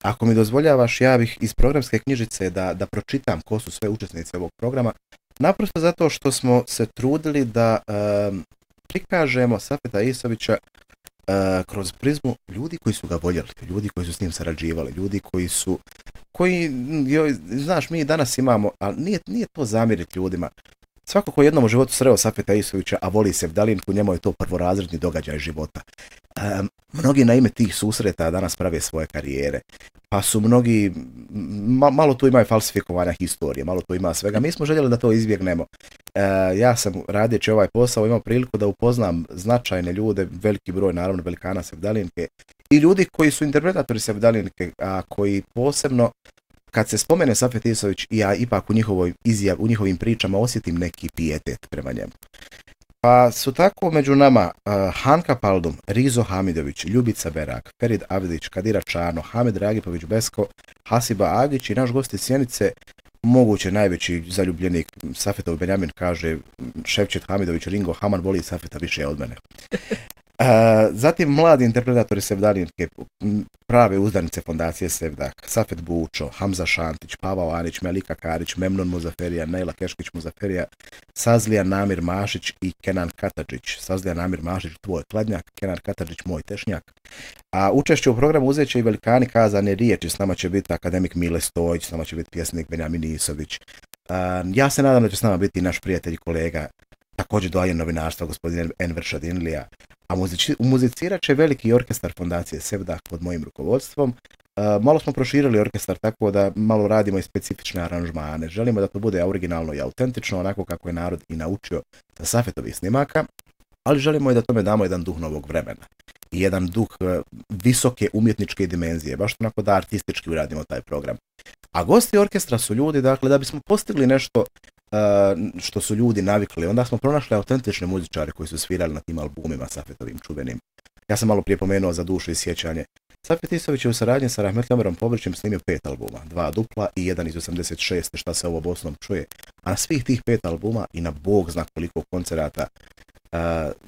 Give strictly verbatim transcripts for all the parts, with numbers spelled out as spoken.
ako mi dozvoljavaš, ja bih iz programske knjižice da, da pročitam ko su sve učesnice ovog programa, naprosto zato što smo se trudili da um, prikažemo Safeta Isovića uh, kroz prizmu ljudi koji su ga voljeli, ljudi koji su s njim sarađivali, ljudi koji su, koji, joj, znaš, mi danas imamo, ali nije, nije to zamjeriti ljudima. Svako ko jednom u životu sreo Safeta Isovića, a voli Sevdalinku, njemu je to prvorazredni događaj života. Um, mnogi na ime tih susreta danas prave svoje karijere, pa su mnogi, ma, malo tu ima i falsifikovanja historije, malo tu ima svega. Mi smo željeli da to izbjegnemo. Uh, ja sam radeći ovaj posao imao priliku da upoznam značajne ljude, veliki broj naravno velikana Sevdalinke i ljudi koji su interpretatori Sevdalinke, a koji posebno kad se spomene Safet Isović, ja ipak u njihovoj izjav, u njihovim pričama osjetim neki pijetet prema njemu. Pa su tako među nama uh, Hanka Paldum, Rizo Hamidović, Ljubica Berak, Ferid Avdić, Kadira Čano, Hamed Dragipović Besko, Hasiba Agić i naš gost iz Sjenice, moguće najveći zaljubljenik Safetovi Benjamin, kaže Ševčet Hamidović, Ringo Haman voli Safeta više od mene. Uh, zatim mladi interpretatori Sevdalinke, prave uzdanice fondacije Sevdah, Safet Bučo, Hamza Šantić, Pavao Anić, Melika Karić, Memnon Muzaferija, Nejla Keškić Muzaferija, Sazlija Namir Mašić i Kenan Katadžić. Sazlija Namir Mašić, tvoj kladnjak, Kenan Katadžić, moj tešnjak. A učešće u programu uzet će i velikani kazane riječi, s nama će biti akademik Mile Stojić, s nama će biti pjesnik Benjamin Isović. Uh, ja se nadam da će s nama biti naš prijatelj i kolega, također doajen novinarstva, gospodin Enver Šadinlija, a muzici, muzicirat će veliki orkestar fondacije Sevdah pod mojim rukovodstvom. Uh, malo smo proširili orkestar tako da malo radimo i specifične aranžmane. Želimo da to bude originalno i autentično, onako kako je narod i naučio sa Safetovih snimaka, ali želimo i da tome damo jedan duh novog vremena i jedan duh uh, visoke umjetničke dimenzije, baš onako da artistički uradimo taj program. A gosti orkestra su ljudi, dakle, da bismo postigli nešto Uh, što su ljudi navikli, onda smo pronašli autentične muzičare koji su svirali na tim albumima Safetovim čuvenim. Ja sam malo prije pomenuo Za dušu i sjećanje. Safet Isović je u saradnji sa Rahmetli Omerom Pobrićem snimio pet albuma, dva dupla i jedan iz osamdeset šeste Šta se ovo Bosnom čuje. A na svih tih pet albuma i na Bog zna koliko koncerata uh,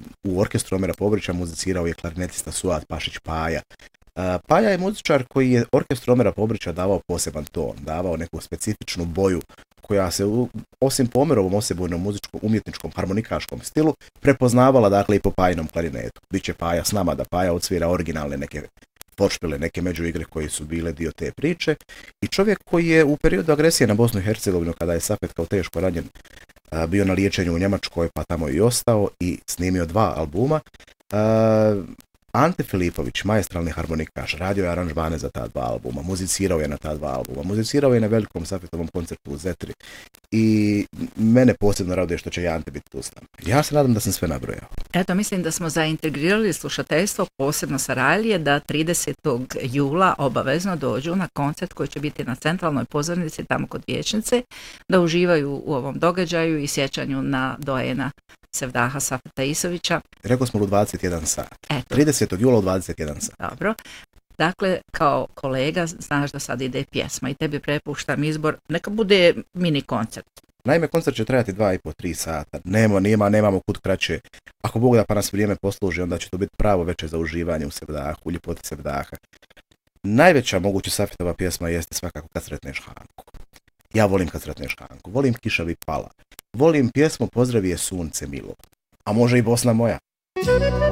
u orkestru Omera Pobrića muzicirao je klarinetista Suad Pašić Paja. Uh, Paja je muzičar koji je orkestru Omera Pobrića davao poseban ton, davao neku specifičnu boju koja se u, osim po Omerovom osebujnom muzičkom, umjetničkom, harmonikaškom stilu prepoznavala dakle i po Pajinom klarinetu. Biće Paja s nama da Paja odsvira originalne neke počpile, neke međuigre koji su bile dio te priče i čovjek koji je u periodu agresije na Bosnu i Hercegovinu kada je Safet kao teško ranjen uh, bio na liječenju u Njemačkoj pa tamo i ostao i snimio dva albuma. Uh, Ante Filipović, maestralni harmonikaš, radio je aranžmane za ta dva albuma, muzicirao je na ta dva albuma, muzicirao je na velikom Safetovom koncertu u Zetri i mene posebno raduje što će i Ante biti tu s nama. Ja se nadam da sam sve nabrojao. Eto, mislim da smo zaintegrirali slušateljstvo, posebno sa Ralije, da tridesetog jula obavezno dođu na koncert koji će biti na centralnoj pozornici tamo kod Vijećnice, da uživaju u ovom događaju i sjećanju na doajena Sevdaha Safeta Isovića. Rekao smo u dvadeset jedan sat. Eto. tridesetog jula u dvadeset jedan sat. Dobro. Dakle, kao kolega, znaš da sad ide pjesma i tebi prepuštam izbor, neka bude mini koncert. Naime, koncert će trajati dva i po, tri sata. Nemo, nema, nemamo kud kraće. Ako Bog da pa nas vrijeme posluži, onda će to biti pravo večer za uživanje u Sevdahu, u ljepoti Sevdaha. Najveća moguća Safetova pjesma jeste svakako Kad sretneš Hanku. Ja volim Kad sretneš Hanku, volim Kišavi pala, volim pjesmu Pozdravi je sunce milo, a može i Bosna moja.